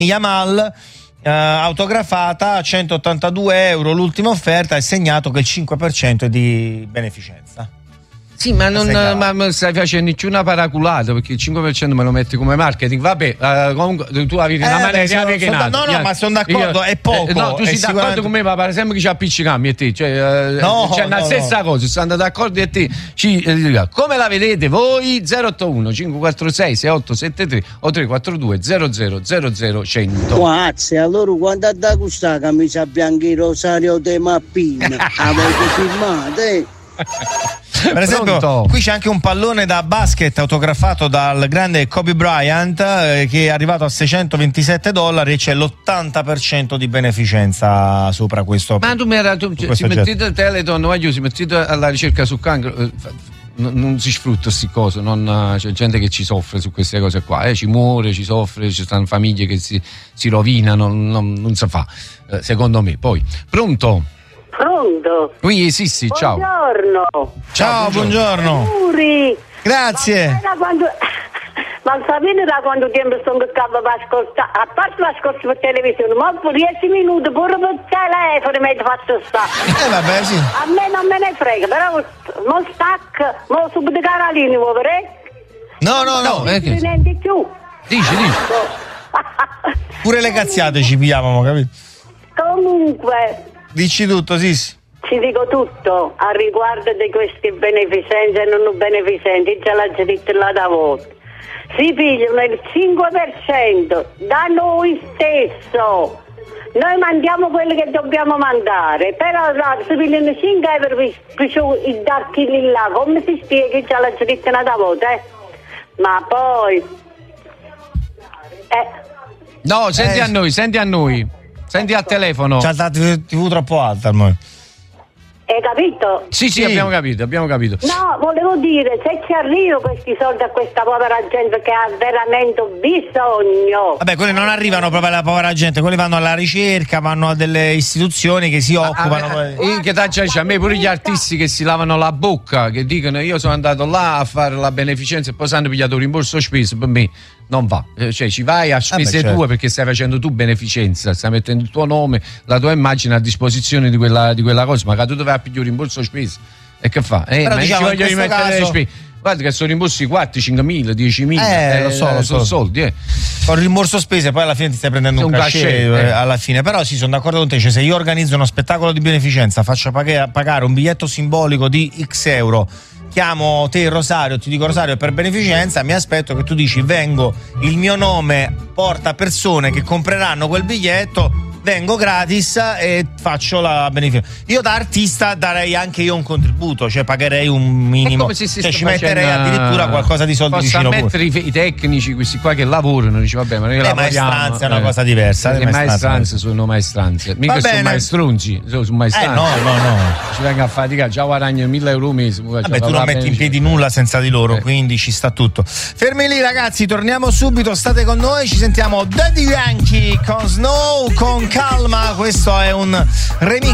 Yamal, autografata a 182 euro l'ultima offerta, è segnato che il 5% è di beneficenza. Sì, ma non stai facendo nessuna paraculata, perché il 5% me lo metti come marketing. Vabbè, comunque tu avevi una maniera no, ma sono d'accordo, è poco. No, tu sei d'accordo con me, ma pare sempre che ci appiccicammi e te. Cioè, la stessa cosa, stanno d'accordo e te. Come la vedete voi? 081 546 6873 o 342 0000 Grazie, allora quando è da questa camicia bianca e rosario de mappina avete firmato, Per esempio, qui c'è anche un pallone da basket autografato dal grande Kobe Bryant che è arrivato a $627 e c'è l'80% di beneficenza sopra questo. Ma tu ci mettete Teleton, si mettete alla ricerca su cancro. Non si sfrutta queste cose, c'è gente che ci soffre su queste cose qua, ci muore, ci soffre, ci stanno famiglie che si rovinano, non si fa, secondo me. Poi, pronto? Pronto? Sì, ciao. Buongiorno. Ciao, buongiorno. Grazie. Ma sapete da quanto tempo sono capo per ascoltare? A parte l'ascolto per televisione, ma per 10 minuti pure per telefono mi avete fatto stare. Vabbè, sì. A me non me ne frega, però non stacca, ma subito Carolini vuoi vedere? No. Non di più. Dici. Pure le cazziate ci pigliamo, capito? Comunque. Dici tutto, sì. Ci dico tutto a riguardo di questi beneficenze e non beneficenti, già l'ha detto là da volta. Si pigliano il 5% da noi stesso. Noi mandiamo quello che dobbiamo mandare, però si pigliano 5 euro per i dati là, come si spiega, già l'ha detto là da volta, Ma poi... No, senti a noi. Senti al telefono. C'ha la TV troppo alta ormai. Hai capito? Sì, abbiamo capito. No, volevo dire, se ci arrivano questi soldi a questa povera gente che ha veramente bisogno. Vabbè, quelli non arrivano proprio alla povera gente, quelli vanno alla ricerca, vanno a delle istituzioni che si occupano. Che a me pure gli artisti che si lavano la bocca, che dicono io sono andato là a fare la beneficenza e poi si hanno pigliato un rimborso spese, per me non va, cioè ci vai a spese tue perché stai facendo tu beneficenza, stai mettendo il tuo nome, la tua immagine a disposizione di quella cosa, ma che tu dovevi pigliare un rimborso spese e che fa? Però ma diciamo, ci voglio rimettere le spese. Guarda che sono rimborsi 4, 5.000, 10.000, lo so. Sono soldi. Con il rimborso spese poi alla fine ti stai prendendo un cachet alla fine. Però sì, sono d'accordo con te, cioè se io organizzo uno spettacolo di beneficenza, faccio pagare un biglietto simbolico di X euro, chiamo te Rosario, ti dico Rosario per beneficenza, mi aspetto che tu dici vengo, il mio nome porta persone che compreranno quel biglietto, vengo gratis e faccio la beneficenza. Io da artista darei anche io un contributo, cioè pagherei un minimo, cioè ci metterei addirittura qualcosa di soldi vicino. Posso mettere i tecnici, questi qua che lavorano, dici vabbè, ma noi le maestranze è una cosa diversa. Le maestranze sono maestranze, mica sono maestrunci, sono maestranze. No. Ci vengono a faticare, già guadagno 1.000 euro al mese. Vabbè, tu non metti in piedi nulla senza di loro, quindi ci sta tutto. Fermi lì ragazzi, torniamo subito, state con noi, ci sentiamo Daddy Yankee con Snow, con calma, questo è un remix